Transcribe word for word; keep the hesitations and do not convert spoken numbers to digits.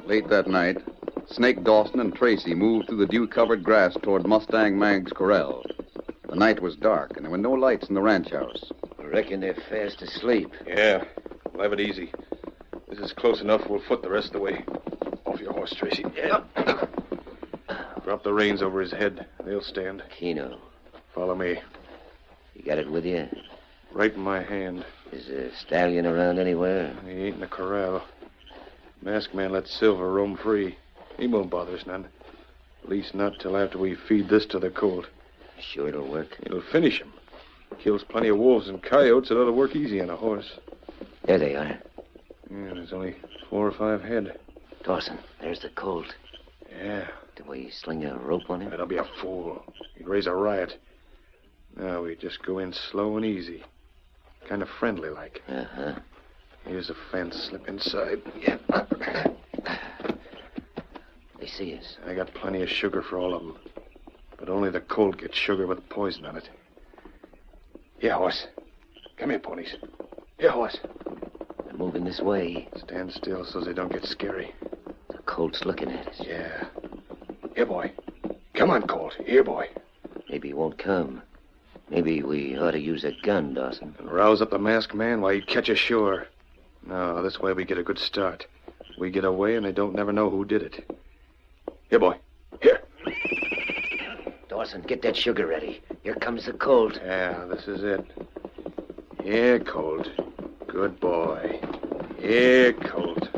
Late that night, Snake Dawson and Tracy moved through the dew-covered grass toward Mustang Mag's corral. The night was dark, and there were no lights in the ranch house. I reckon they're fast asleep. Yeah, we'll have it easy. This is close enough. We'll foot the rest of the way. Off your horse, Tracy. Yeah. Drop the reins over his head. They'll stand. Keno, Follow me. you got it with you? Right in my hand. Is the stallion around anywhere? He ain't in the corral. Masked man let Silver roam free. He won't bother us none. At least not till after we feed this to the colt. Sure it'll work. It'll finish him. Kills plenty of wolves and coyotes. It ought to work easy on a horse. There they are. Yeah, there's only four or five head. Dawson, there's the colt. Yeah. Do we sling a rope on him? That'll be a fool. He'd raise a riot. Now we just go in slow and easy. Kind of friendly like. Uh-huh. Here's a fence. Slip inside. Yeah. They see us. I got plenty of sugar for all of them. But only the colt gets sugar with poison on it. Here, horse. Come here, ponies. Here, horse. They're moving this way. Stand still so they don't get scary. The colt's looking at us. Yeah. Here, boy. Come on, Colt. Here, boy. Maybe he won't come. Maybe we ought to use a gun, Dawson. And rouse up the masked man while he'd catch us sure. No, this way we get a good start. We get away and they don't never know who did it. Here, boy. Here. Dawson, get that sugar ready. Here comes the colt. Yeah, this is it. Here, Colt. Good boy. Here, Colt.